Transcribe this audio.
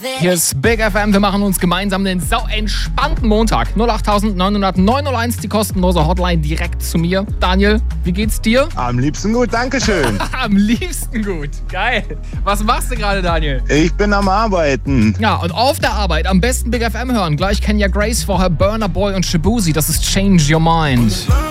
Hier ist Big FM, wir machen uns gemeinsam den entspannten Montag. 08901 die kostenlose Hotline direkt zu mir. Daniel, wie geht's dir? Am liebsten gut, dankeschön. Am liebsten gut, geil. Was machst du gerade, Daniel? Ich bin am Arbeiten. Ja, und auf der Arbeit am besten Big FM hören. Gleich Kenya Grace, vorher Burna Boy und Shabuzi. Das ist Change Your Mind.